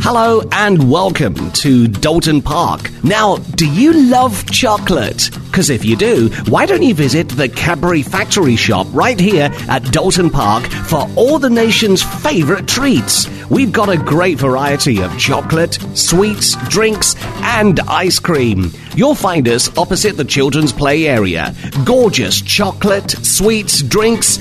Hello and welcome to Dalton Park. Now, do you love chocolate? Because if you do, why don't you visit the Cadbury Factory shop right here at Dalton Park for all the nation's favourite treats. We've got a great variety of chocolate, sweets, drinks and ice cream. You'll find us opposite the children's play area. Gorgeous chocolate, sweets, drinks